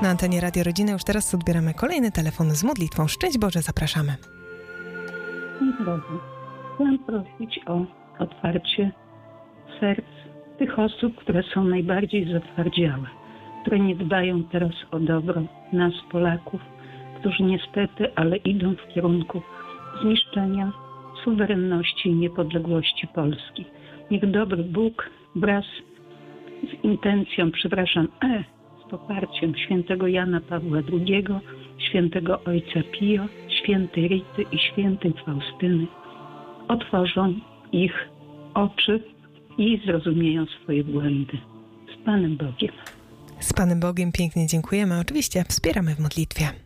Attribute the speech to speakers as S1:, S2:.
S1: Na antenie Radio Rodzina już teraz odbieramy kolejny telefon z modlitwą. Szczęść Boże, zapraszamy.
S2: Mój drogi, chciałam prosić o otwarcie serc tych osób, które są najbardziej zatwardziałe, które nie dbają teraz o dobro nas, Polaków, którzy niestety, ale idą w kierunku zniszczenia suwerenności i niepodległości Polski. Niech dobry Bóg wraz z intencją, z poparciem świętego Jana Pawła II, świętego Ojca Pio, świętej Rity i świętej Faustyny otworzą ich oczy i zrozumieją swoje błędy. Z Panem Bogiem.
S1: Z Panem Bogiem pięknie dziękujemy. Oczywiście wspieramy w modlitwie.